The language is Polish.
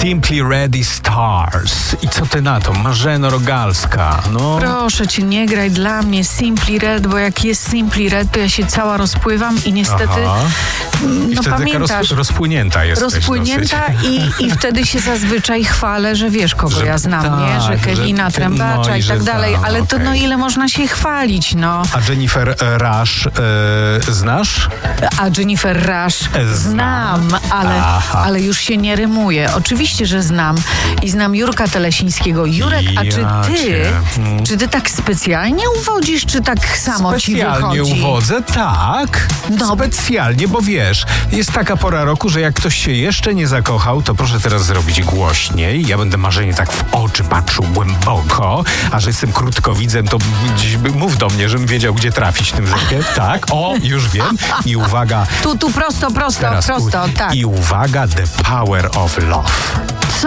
Simply Ready Stars. I co ty na to? Marzeno Rogalska. No. Proszę cię, nie graj dla mnie Simply Red, bo jak jest Simply Red, to ja się cała rozpływam i niestety, I wtedy pamiętasz, rozpłynięta jesteś. rozpłynięta i wtedy się zazwyczaj chwalę, że wiesz, kogo ja znam, nie? Że Kevina Trębacza i tak dalej, ale to no ile można się chwalić, no. A Jennifer Rush znasz? A Jennifer Rush znam, ale już się nie rymuje. Oczywiście, że znam. I znam Jurka Telesińskiego. Jurek, a czy ty tak specjalnie uwodzisz, czy tak samo ci wychodzi? Specjalnie uwodzę, tak. No. Specjalnie, bo wiesz, jest taka pora roku, że jak ktoś się jeszcze nie zakochał, to proszę teraz zrobić głośniej. Ja będę Marzenie tak w oczy patrzył głęboko, a że jestem krótkowidzem, to gdzieś mów do mnie, żebym wiedział, gdzie trafić tym wzrokiem. Tak, już wiem. I uwaga. Tu prosto, tak. I uwaga, the power of love.